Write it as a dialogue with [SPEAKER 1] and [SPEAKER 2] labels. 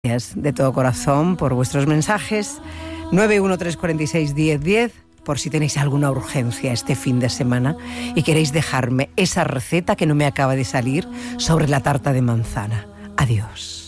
[SPEAKER 1] Gracias de todo corazón por vuestros mensajes. 913461010, por si tenéis alguna urgencia este fin de semana y queréis dejarme esa receta que no me acaba de salir sobre la tarta de manzana. Adiós.